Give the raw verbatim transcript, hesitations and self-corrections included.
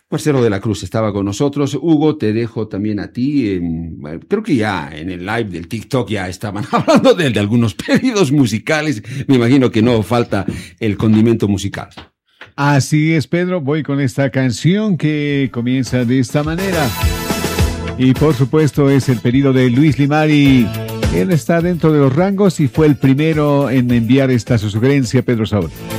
Marcelo de la Cruz estaba con nosotros. Hugo, te dejo también a ti. En- bueno, creo que ya en el live del TikTok ya estaban hablando de, de algunos pedidos musicales. Me imagino que no falta el condimento musical. Así es, Pedro. Voy con esta canción que comienza de esta manera. Y por supuesto es el pedido de Luis Limari. Él está dentro de los rangos y fue el primero en enviar esta sugerencia, Pedro Saúl.